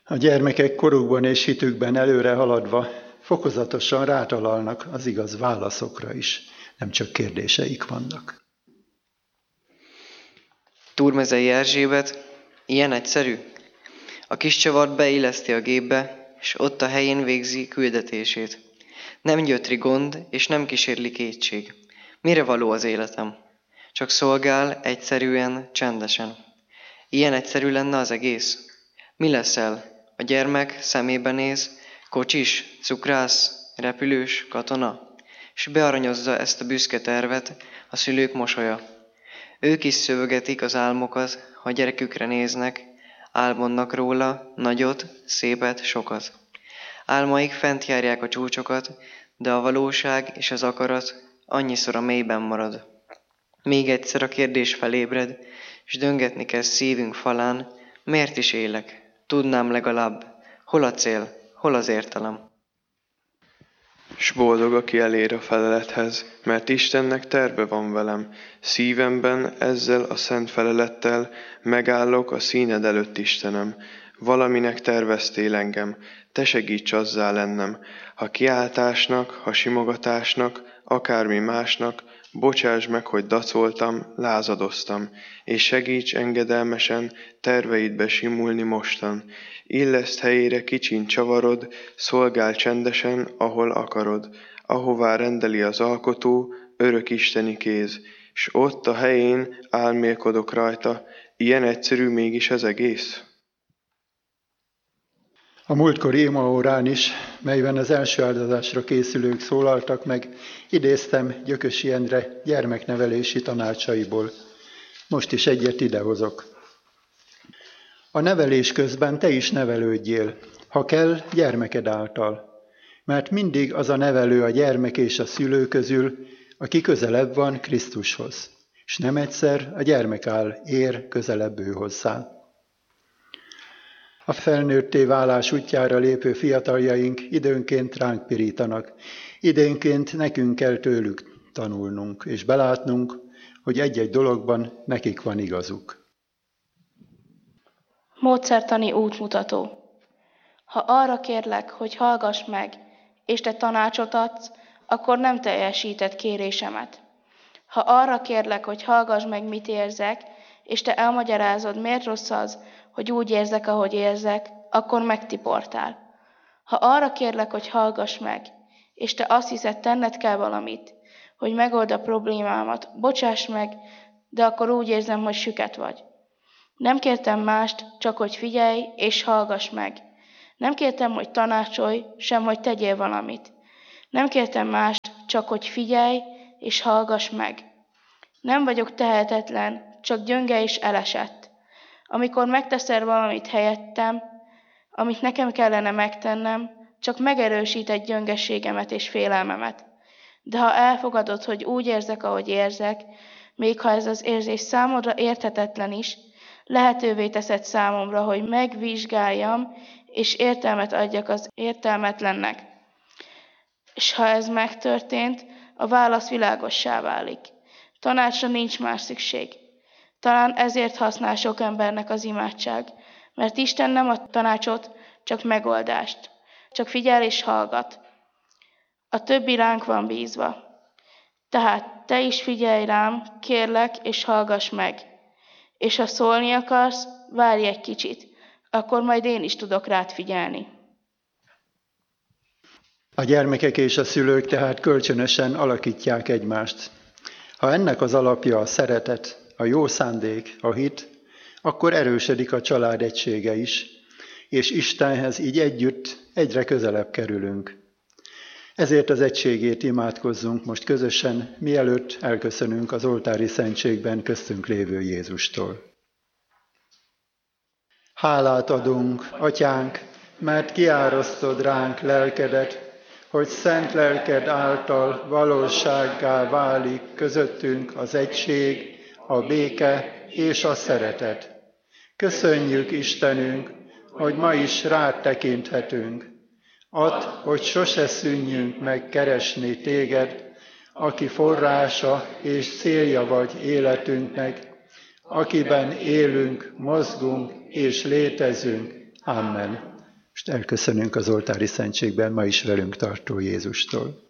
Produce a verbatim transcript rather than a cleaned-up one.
A gyermekek korukban és hitükben előre haladva fokozatosan rátalalnak az igaz válaszokra is, nem csak kérdéseik vannak. Túrmezei Erzsébet ilyen egyszerű. A kis csavart beilleszti a gépbe, és ott a helyén végzi küldetését. Nem gyötri gond, és nem kísérli kétség. Mire való az életem? Csak szolgál egyszerűen, csendesen. Ilyen egyszerű lenne az egész? Mi leszel? A gyermek szemébe néz, kocsis, cukrász, repülős, katona, és bearanyozza ezt a büszke tervet a szülők mosolya. Ők is szövögetik az álmokat, ha gyerekükre néznek, álmodnak róla nagyot, szépet, sokat. Álmaik fent járják a csúcsokat, de a valóság és az akarat annyiszor a mélyben marad. Még egyszer a kérdés felébred, és döngetni kezd szívünk falán, miért is élek? Tudnám legalább, hol a cél, hol az értelem. S boldog, aki elér a felelethez, mert Istennek terve van velem. Szívemben ezzel a szent felelettel megállok a színed előtt, Istenem. Valaminek terveztél engem, te segíts azzá lennem. Ha kiáltásnak, ha simogatásnak, akármi másnak, bocsáss meg, hogy dacoltam, lázadoztam, és segíts engedelmesen terveidbe simulni mostan. Illeszt helyére kicsin csavarod, szolgál csendesen, ahol akarod, ahová rendeli az alkotó, örök isteni kéz, s ott a helyén álmélkodok rajta, ilyen egyszerű mégis az egész. A múltkori imaórán is, melyben az első áldozásra készülők szólaltak meg, idéztem Gyökösi Endre gyermeknevelési tanácsaiból. Most is egyet idehozok. A nevelés közben te is nevelődjél, ha kell, gyermeked által. Mert mindig az a nevelő a gyermek és a szülő közül, aki közelebb van Krisztushoz, és nem egyszer a gyermek áll, ér közelebb ő hozzá. A felnőtté válás útjára lépő fiataljaink időnként ránk pirítanak, időnként nekünk kell tőlük tanulnunk, és belátnunk, hogy egy-egy dologban nekik van igazuk. Módszertani útmutató. Ha arra kérlek, hogy hallgass meg, és te tanácsot adsz, akkor nem teljesíted kérésemet. Ha arra kérlek, hogy hallgass meg, mit érzek, és te elmagyarázod, miért rossz az, hogy úgy érzek, ahogy érzek, akkor megtiportál. Ha arra kérlek, hogy hallgass meg, és te azt hiszed, tenned kell valamit, hogy megold a problémámat, bocsáss meg, de akkor úgy érzem, hogy süket vagy. Nem kértem mást, csak hogy figyelj és hallgass meg. Nem kértem, hogy tanácsolj, sem hogy tegyél valamit. Nem kértem mást, csak hogy figyelj és hallgass meg. Nem vagyok tehetetlen, csak gyönge és elesett. Amikor megteszel valamit helyettem, amit nekem kellene megtennem, csak megerősíted gyöngességemet és félelmemet. De ha elfogadod, hogy úgy érzek, ahogy érzek, még ha ez az érzés számodra érthetetlen is, lehetővé teszed számomra, hogy megvizsgáljam, és értelmet adjak az értelmetlennek. És ha ez megtörtént, a válasz világossá válik. Tanácsra nincs más szükség. Talán ezért használ sok embernek az imádság, mert Isten nem ad tanácsot, csak megoldást. Csak figyel és hallgat. A többi ránk van bízva. Tehát te is figyelj rám, kérlek, és hallgass meg. És ha szólni akarsz, várj egy kicsit, akkor majd én is tudok rád figyelni. A gyermekek és a szülők tehát kölcsönösen alakítják egymást. Ha ennek az alapja a szeretet, a jó szándék, a hit, akkor erősödik a család egysége is, és Istenhez így együtt egyre közelebb kerülünk. Ezért az egységét imádkozzunk most közösen, mielőtt elköszönünk az oltári szentségben köztünk lévő Jézustól. Hálát adunk, Atyánk, mert kiárasztod ránk lelkedet, hogy szent lelked által valósággá válik közöttünk az egység, a béke és a szeretet. Köszönjük, Istenünk, hogy ma is rád tekinthetünk. Add, hogy sose szűnjünk meg keresni téged, aki forrása és célja vagy életünknek, akiben élünk, mozgunk és létezünk. Amen. elköszönünk az oltári szentségben ma is velünk tartó Jézustól.